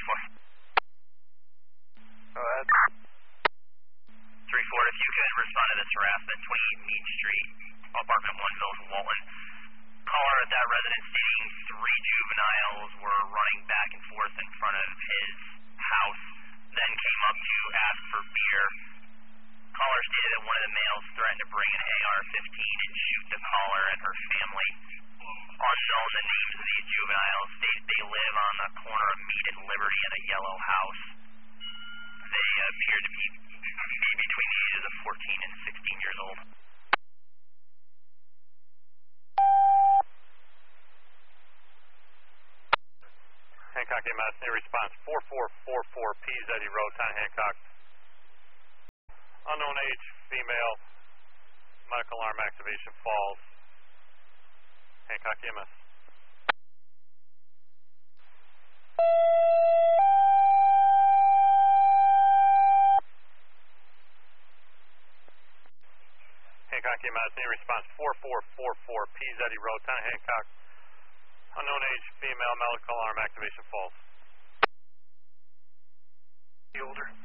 Go ahead. 3-4, if you could respond to this harassment, 28 Mead Street, apartment 1, Village Walton. Caller at that residence stating 3 juveniles were running back and forth in front of his house, then came up to ask for beer. Caller stated that one of the males threatened to bring an AR-15 and shoot the caller and her family. Unknown, the names of these juveniles stated they live on the corner of Mead and Liberty in a yellow house. They appear to be between the ages of 14 and 16 years old. Hancock EMS, new response 4444 P. Zeddy Road, Town of Hancock. Unknown age, female, medical alarm activation falls. Hancock EMS. Hancock EMS, new response 4444 P. Zeddy Road, Town of Hancock. Unknown age, female, medical alarm activation falls. The older.